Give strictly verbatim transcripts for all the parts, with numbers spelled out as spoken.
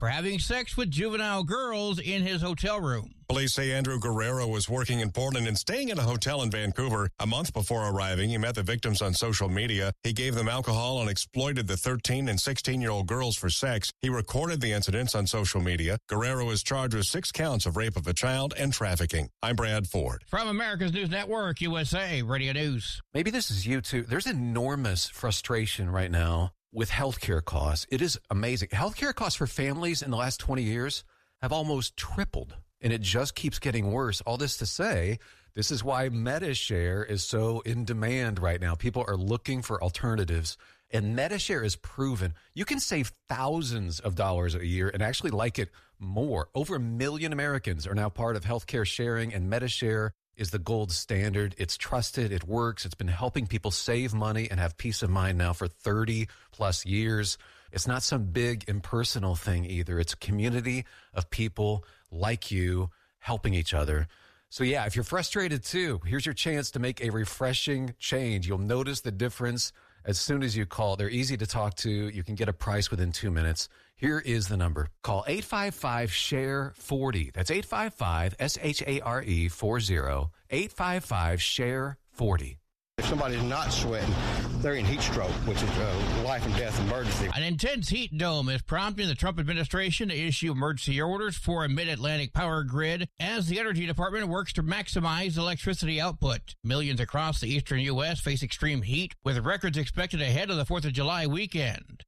for having sex with juvenile girls in his hotel room. Police say Andrew Guerrero was working in Portland and staying in a hotel in Vancouver. A month before arriving, he met the victims on social media. He gave them alcohol and exploited the thirteen and sixteen-year-old girls for sex. He recorded the incidents on social media. Guerrero is charged with six counts of rape of a child and trafficking. I'm Brad Ford. From America's News Network, U S A Radio News. Maybe this is you too. There's enormous frustration right now with healthcare costs. It is amazing. Healthcare costs for families in the last twenty years have almost tripled. And it just keeps getting worse. All this to say, this is why MediShare is so in demand right now. People are looking for alternatives. And MediShare is proven you can save thousands of dollars a year and actually like it more. Over a million Americans are now part of healthcare sharing, and MediShare is the gold standard. It's trusted. It works. It's been helping people save money and have peace of mind now for thirty plus years. It's not some big impersonal thing either. It's a community of people like you helping each other. So yeah, if you're frustrated too, here's your chance to make a refreshing change. You'll notice the difference as soon as you call. They're easy to talk to. You can get a price within two minutes. Here is the number. Call eight five five, S H A R E, forty. That's eight five five, S H A R E, forty. eight five five, S H A R E, forty. If somebody's not sweating, they're in heat stroke, which is a life and death emergency. An intense heat dome is prompting the Trump administration to issue emergency orders for a mid-Atlantic power grid as the Energy Department works to maximize electricity output. Millions across the eastern U S face extreme heat, with records expected ahead of the fourth of July weekend.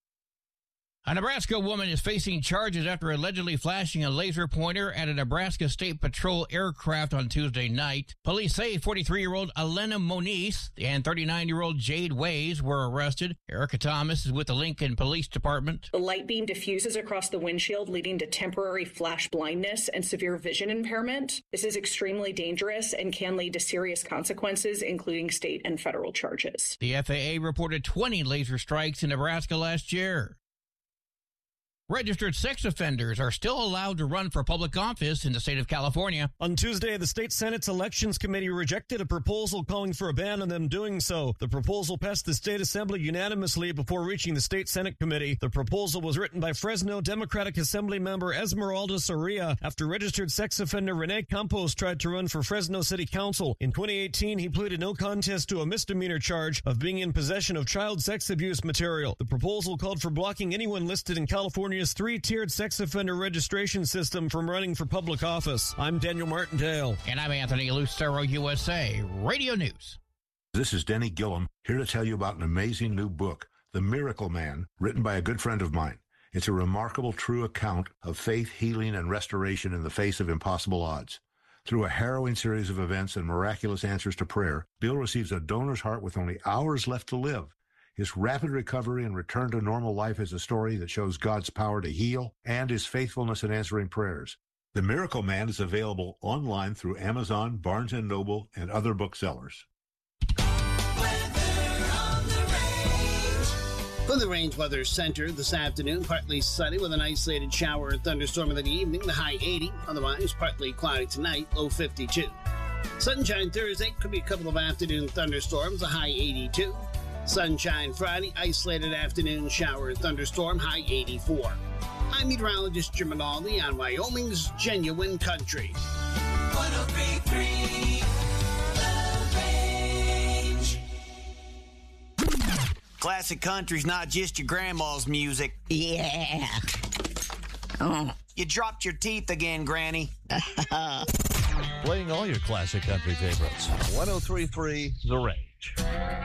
A Nebraska woman is facing charges after allegedly flashing a laser pointer at a Nebraska State Patrol aircraft on Tuesday night. Police say forty-three-year-old Elena Moniz and thirty-nine-year-old Jade Ways were arrested. Erica Thomas is with the Lincoln Police Department. The light beam diffuses across the windshield, leading to temporary flash blindness and severe vision impairment. This is extremely dangerous and can lead to serious consequences, including state and federal charges. The F A A reported twenty laser strikes in Nebraska last year. Registered sex offenders are still allowed to run for public office in the state of California. On Tuesday, the state Senate's Elections Committee rejected a proposal calling for a ban on them doing so. The proposal passed the state assembly unanimously before reaching the state Senate committee. The proposal was written by Fresno Democratic Assembly member Esmeralda Soria after registered sex offender Rene Campos tried to run for Fresno City Council. In twenty eighteen, he pleaded no contest to a misdemeanor charge of being in possession of child sex abuse material. The proposal called for blocking anyone listed in California's three-tiered sex offender registration system from running for public office. I'm Daniel Martindale. And I'm Anthony Lucero, U S A Radio News. This is Denny Gillum, here to tell you about an amazing new book, The Miracle Man, written by a good friend of mine. It's a remarkable, true account of faith, healing, and restoration in the face of impossible odds. Through a harrowing series of events and miraculous answers to prayer, Bill receives a donor's heart with only hours left to live. His rapid recovery and return to normal life is a story that shows God's power to heal and his faithfulness in answering prayers. The Miracle Man is available online through Amazon, Barnes and Noble, and other booksellers. From the Range Weather Center this afternoon, partly sunny with an isolated shower or thunderstorm in the evening, the high eighty. Otherwise, partly cloudy tonight, low fifty-two. Sunshine Thursday, could be a couple of afternoon thunderstorms, a high eighty-two. Sunshine Friday, isolated afternoon shower and thunderstorm, high eighty-four. I'm meteorologist Jim Rinaldi on Wyoming's Genuine Country. one oh three point three The Range. Classic country's not just your grandma's music. Yeah. Oh. You dropped your teeth again, Granny. Playing all your classic country favorites. one oh three point three The Range.